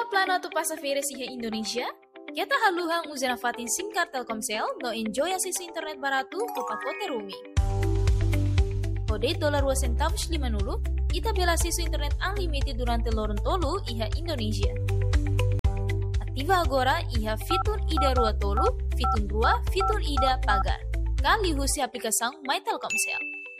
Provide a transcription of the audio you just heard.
plano tu passageira iha Indonesia? Kita haluhang uzana fatin singkar Telkomsel no enjoy akses internet barato ke pakote roaming. Kode $2.50 ita bela sisu internet unlimited durante lorong tolu iha Indonesia. Aktiva agora iha fitur ida rua tolu, fitur rua, fitur ida pagar. Kali husi aplikação My Telkomsel.